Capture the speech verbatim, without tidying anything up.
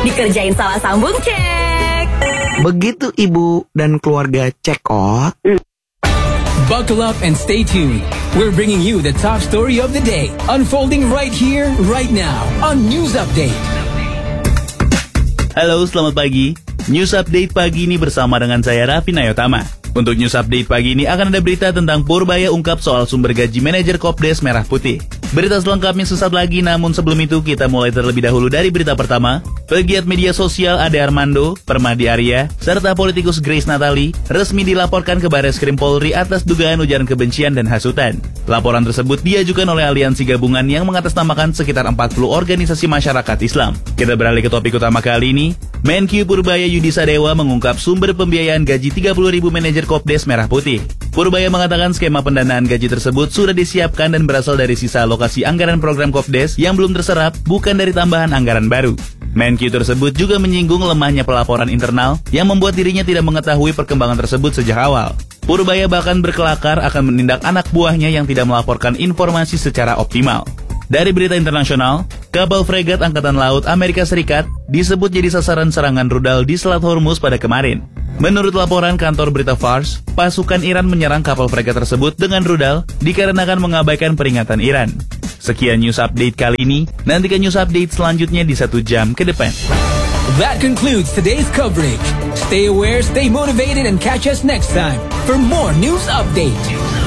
Dikerjain salah sambung cek. Begitu ibu dan keluarga cekot. Buckle up and stay tuned. We're bringing you the top story of the day, unfolding right here, right now, on News Update. Halo, selamat pagi. News Update pagi ini bersama dengan saya Raffi Nayotama. Untuk News Update pagi ini akan ada berita tentang Purbaya ungkap soal sumber gaji manajer Kopdes Merah Putih. Berita selengkapnya sesaat lagi, namun sebelum itu kita mulai terlebih dahulu dari berita pertama. Pegiat media sosial Ade Armando, Permadi Arya, serta politikus Grace Natali resmi dilaporkan ke Barreskrim Polri atas dugaan ujaran kebencian dan hasutan. Laporan tersebut diajukan oleh aliansi gabungan yang mengatasnamakan sekitar empat puluh organisasi masyarakat Islam. Kita beralih ke topik utama kali ini. Menkyu Purbaya Yudi Sadewa mengungkap sumber pembiayaan gaji tiga puluh ribu manajer Kopdes Merah Putih. Purbaya mengatakan skema pendanaan gaji tersebut sudah disiapkan dan berasal dari sisa alokasi anggaran program Kopdes yang belum terserap, bukan dari tambahan anggaran baru. Menkyu tersebut juga menyinggung lemahnya pelaporan internal yang membuat dirinya tidak mengetahui perkembangan tersebut sejak awal. Purbaya bahkan berkelakar akan menindak anak buahnya yang tidak melaporkan informasi secara optimal. Dari berita internasional, kapal fregat Angkatan Laut Amerika Serikat disebut jadi sasaran serangan rudal di Selat Hormuz pada kemarin. Menurut laporan kantor berita Fars, pasukan Iran menyerang kapal fregat tersebut dengan rudal dikarenakan mengabaikan peringatan Iran. Sekian News Update kali ini, nantikan News Update selanjutnya di satu jam ke depan. That concludes today's coverage. Stay aware, stay motivated, and catch us next time for more News Update.